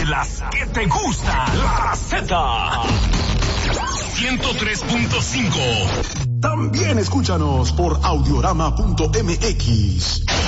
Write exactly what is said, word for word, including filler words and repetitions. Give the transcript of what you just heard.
las que te gusta, la Z. ciento tres punto cinco. También escúchanos por audiorama punto m x.